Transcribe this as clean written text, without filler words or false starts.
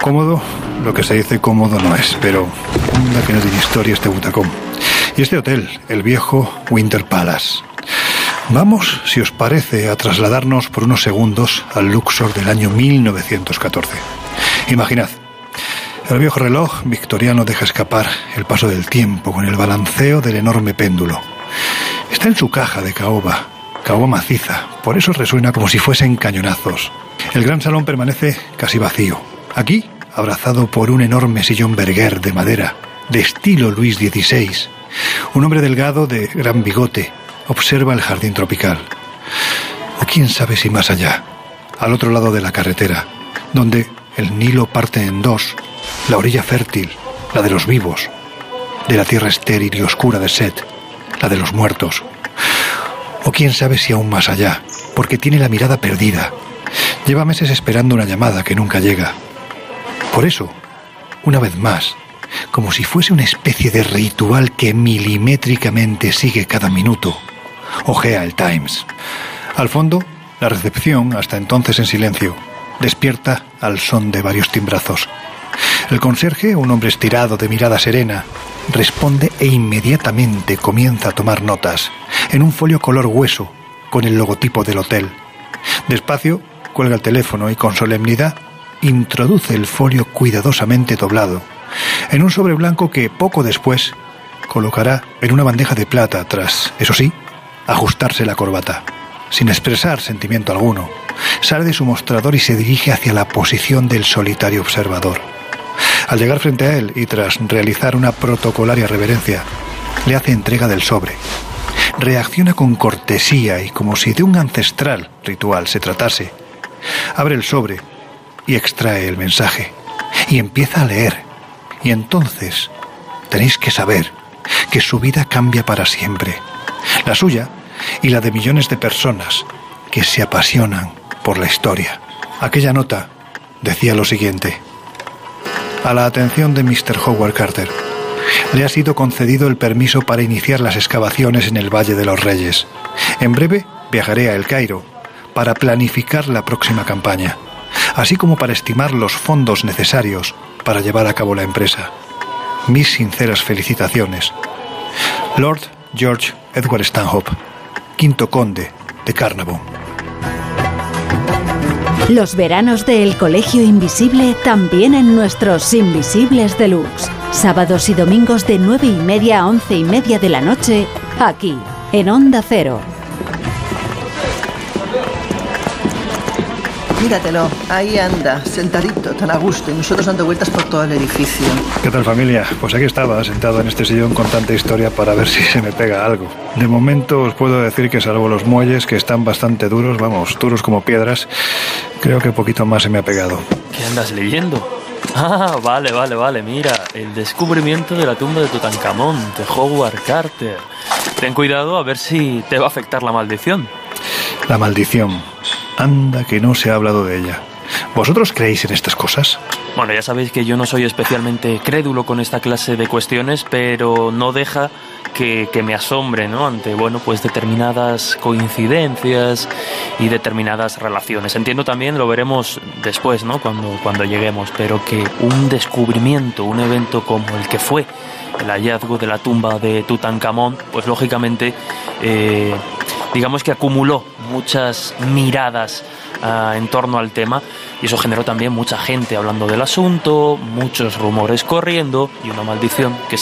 Cómodo, lo que se dice cómodo no es, pero anda que no tiene historia este butacón. Y este hotel, el viejo Winter Palace. Vamos, si os parece, a trasladarnos por unos segundos al Luxor del año 1914. Imaginad, el viejo reloj victoriano deja escapar el paso del tiempo con el balanceo del enorme péndulo. Está en su caja de caoba maciza, por eso resuena como si fuesen cañonazos. El gran salón permanece casi vacío. Aquí, abrazado por un enorme sillón Berger de madera, de estilo Luis XVI, un hombre delgado de gran bigote observa el jardín tropical. O quién sabe si más allá, al otro lado de la carretera, donde el Nilo parte en dos, la orilla fértil, la de los vivos, de la tierra estéril y oscura de Set, la de los muertos. O quién sabe si aún más allá, porque tiene la mirada perdida. Lleva meses esperando una llamada que nunca llega. Por eso, una vez más, como si fuese una especie de ritual que milimétricamente sigue cada minuto, ojea el Times. Al fondo, la recepción, hasta entonces en silencio, despierta al son de varios timbrazos. El conserje, un hombre estirado de mirada serena, responde e inmediatamente comienza a tomar notas en un folio color hueso con el logotipo del hotel. Despacio, cuelga el teléfono y con solemnidad introduce el folio cuidadosamente doblado en un sobre blanco que poco después colocará en una bandeja de plata tras, eso sí, ajustarse la corbata. Sin expresar sentimiento alguno, sale de su mostrador y se dirige hacia la posición del solitario observador. Al llegar frente a él y tras realizar una protocolaria reverencia, le hace entrega del sobre. Reacciona con cortesía y como si de un ancestral ritual se tratase. Abre el sobre y extrae el mensaje y empieza a leer. Y entonces tenéis que saber que su vida cambia para siempre. La suya y la de millones de personas que se apasionan por la historia. Aquella nota decía lo siguiente: a la atención de Mr. Howard Carter, le ha sido concedido el permiso para iniciar las excavaciones en el Valle de los Reyes. En breve viajaré a El Cairo para planificar la próxima campaña, así como para estimar los fondos necesarios para llevar a cabo la empresa. Mis sinceras felicitaciones. Lord George Edward Stanhope, quinto conde de Carnarvon. Los veranos del Colegio Invisible también en nuestros Invisibles Deluxe. Sábados y domingos de 9:30 a 11:30 de la noche, aquí, en Onda Cero. Míratelo, ahí anda, sentadito, tan a gusto, y nosotros dando vueltas por todo el edificio. ¿Qué tal, familia? Pues aquí estaba, sentado en este sillón con tanta historia para ver si se me pega algo. De momento os puedo decir que salvo los muelles, que están bastante duros, vamos, duros como piedras, creo que poquito más se me ha pegado. ¿Qué andas leyendo? Ah, vale, mira, el descubrimiento de la tumba de Tutankamón, de Howard Carter. Ten cuidado a ver si te va a afectar la maldición. La maldición. Anda que no se ha hablado de ella. ¿Vosotros creéis en estas cosas? Bueno, ya sabéis que yo no soy especialmente crédulo con esta clase de cuestiones, pero no deja que me asombre, ¿no? Ante, bueno, pues determinadas coincidencias y determinadas relaciones. Entiendo también, lo veremos después, ¿no? Cuando lleguemos, pero que un descubrimiento, un evento como el que fue el hallazgo de la tumba de Tutankamón, pues lógicamente, digamos que acumuló muchas miradas en torno al tema, y eso generó también mucha gente hablando del asunto, muchos rumores corriendo y una maldición que